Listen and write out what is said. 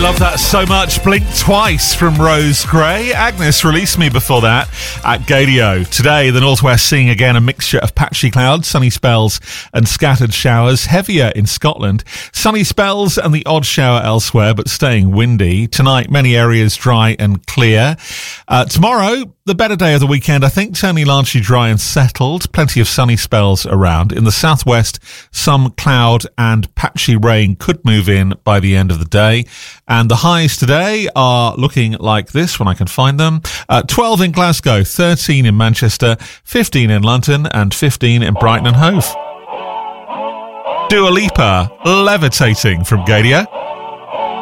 love that so much. Blink Twice from Rose Gray. Agnes released me before that at Gadio. Today, the northwest seeing again a mixture of patchy clouds, sunny spells and scattered showers. Heavier in Scotland. Sunny spells and the odd shower elsewhere, but staying windy. Tonight, many areas dry and clear. Tomorrow, the better day of the weekend, I think, turning largely dry and settled. Plenty of sunny spells around. In the southwest, some cloud and patchy rain could move in by the end of the day. And the highs today are looking like this when I can find them. 12 in Glasgow, 13 in Manchester, 15 in London and 15 in Brighton and Hove. Dua Lipa, Levitating from Gadia.